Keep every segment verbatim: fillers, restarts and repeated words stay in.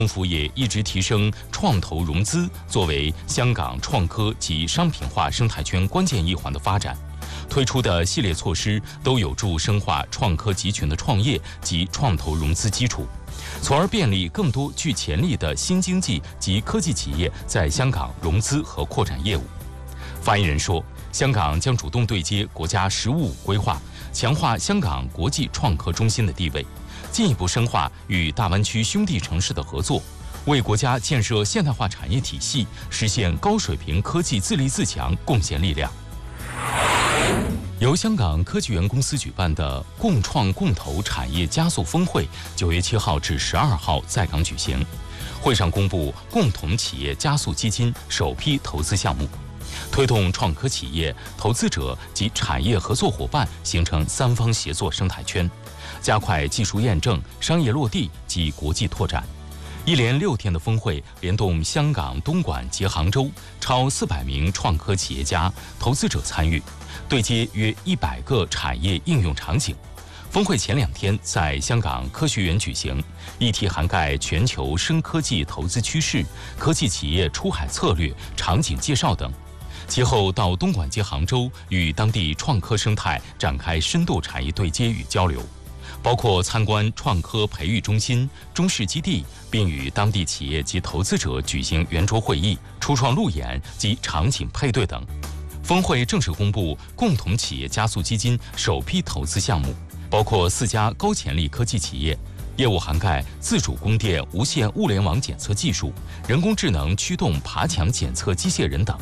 政府也一直提升创投融资作为香港创科及商品化生态圈关键一环的发展，推出的系列措施都有助深化创科集群的创业及创投融资基础，从而便利更多具潜力的新经济及科技企业在香港融资和扩展业务。发言人说，香港将主动对接国家“十五五”规划，强化香港国际创科中心的地位，进一步深化与大湾区兄弟城市的合作，为国家建设现代化产业体系、实现高水平科技自立自强贡献力量。由香港科技园公司举办的共创共投产业加速峰会，九月七号至十二号在港举行。会上公布共同企业加速基金首批投资项目，推动创科企业、投资者及产业合作伙伴形成三方协作生态圈，加快技术验证、商业落地及国际拓展。一连六天的峰会，联动香港、东莞及杭州，超四百名创科企业家、投资者参与，对接约一百个产业应用场景。峰会前两天在香港科学园举行，议题涵盖全球深科技投资趋势、科技企业出海策略、场景介绍等。其后到东莞及杭州，与当地创科生态展开深度产业对接与交流，包括参观创科培育中心、中试基地，并与当地企业及投资者举行圆桌会议、初创路演及场景配对等。峰会正式公布共同企业加速基金首批投资项目，包括四家高潜力科技企业，业务涵盖自主供电无线物联网检测技术、人工智能驱动爬墙检测机械人等。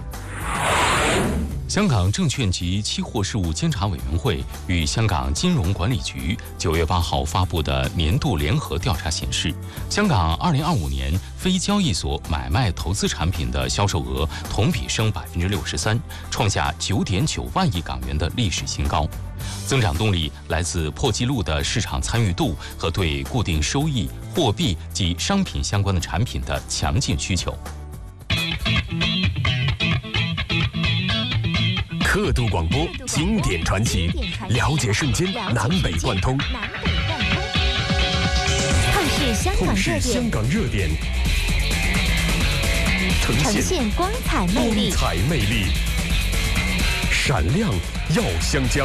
香港证券及期货事务监察委员会与香港金融管理局九月八号发布的年度联合调查显示，香港二零二五年非交易所买卖投资产品的销售额同比升百分之六十三，创下九点九万亿港元的历史新高。增长动力来自破纪录的市场参与度和对固定收益、货币及商品相关的产品的强劲需求。 刻度广播，经典传奇，了解瞬间南北贯通。 透视香港热点， 香港热点， 呈现光彩魅力， 光彩魅力，闪亮耀香江。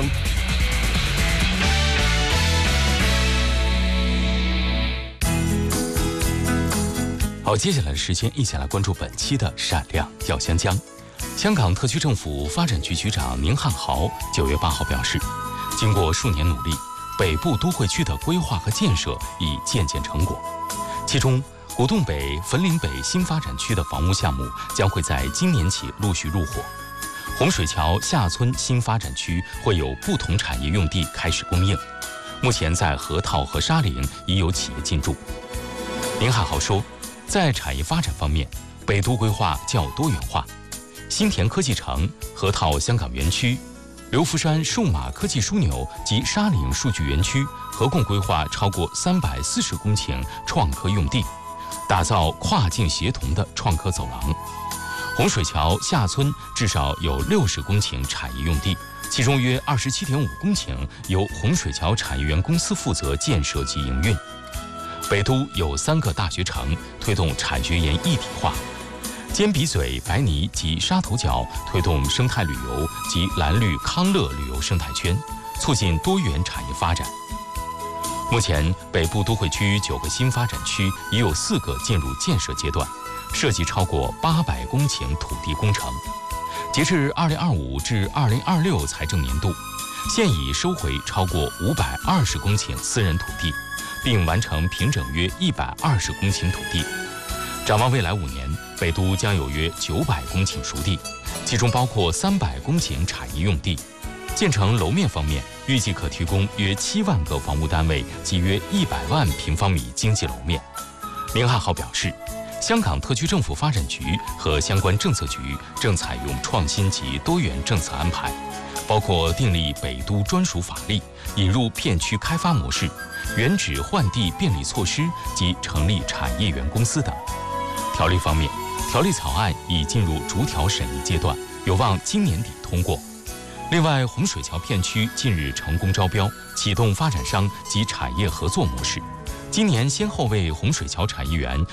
好，接下来的时间，一起来关注本期的闪亮耀香江。香港特区政府发展局局长宁汉豪九月八号表示，经过数年努力，北部都会区的规划和建设已渐见成果。其中，古洞北、粉岭北新发展区的房屋项目将会在今年起陆续入伙。洪水桥下村新发展区会有不同产业用地开始供应。目前在河套和沙岭已有企业进驻。宁汉豪说，在产业发展方面，北都规划较多元化。新田科技城、河套香港园区、流浮山数码科技枢纽及沙岭数据园区合共规划超过三百四十公顷创科用地，打造跨境协同的创科走廊。洪水桥下村至少有六十公顷产业用地，其中约二十七点五公顷由洪水桥产业园公司负责建设及营运。北都有三个大学城，推动产学研一体化。尖鼻嘴、白泥及沙头角推动生态旅游及蓝绿康乐旅游生态圈，促进多元产业发展。目前，北部都会区九个新发展区已有四个进入建设阶段，涉及超过八百公顷土地工程。截至二零二五至二零二六财政年度，现已收回超过五百二十公顷私人土地，并完成平整约一百二十公顷土地。展望未来五年，北都将有约九百公顷熟地，其中包括三百公顷产业用地。建成楼面方面，预计可提供约七万个房屋单位及约一百万平方米经济楼面。宁汉豪表示，香港特区政府发展局和相关政策局正采用创新及多元政策安排，包括订立北都专属法律、引入片区开发模式、原址换地便利措施及成立产业园公司等。条例方面，条例草案已进入逐条审议阶段，有望今年底通过。另外，洪水桥片区近日成功招标，启动发展商及产业合作模式。今年先后为洪水桥产业园